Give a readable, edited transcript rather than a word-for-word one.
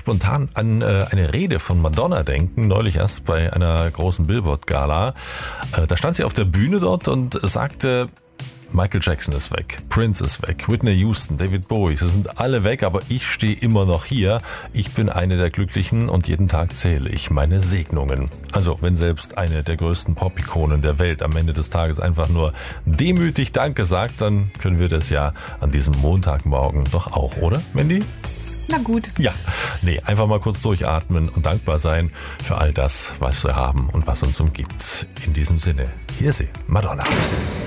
spontan an eine Rede von Madonna denken, neulich erst bei einer großen Billboard-Gala. Da stand sie auf der Bühne dort und sagte, Michael Jackson ist weg, Prince ist weg, Whitney Houston, David Bowie, sie sind alle weg, aber ich stehe immer noch hier. Ich bin eine der Glücklichen und jeden Tag zähle ich meine Segnungen. Also wenn selbst eine der größten Pop-Ikonen der Welt am Ende des Tages einfach nur demütig Danke sagt, dann können wir das ja an diesem Montagmorgen doch auch, oder, Mandy? Na gut. Ja, nee, einfach mal kurz durchatmen und dankbar sein für all das, was wir haben und was uns umgibt. In diesem Sinne, hier ist sie, Madonna.